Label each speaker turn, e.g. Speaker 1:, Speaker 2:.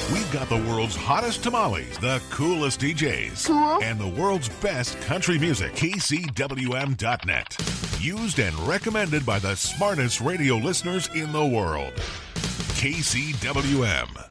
Speaker 1: We've got the world's hottest tamales, the coolest DJs,
Speaker 2: Cool.
Speaker 1: and the world's best country music. KCWM.net. Used and recommended by the smartest radio listeners in the world. KCWM.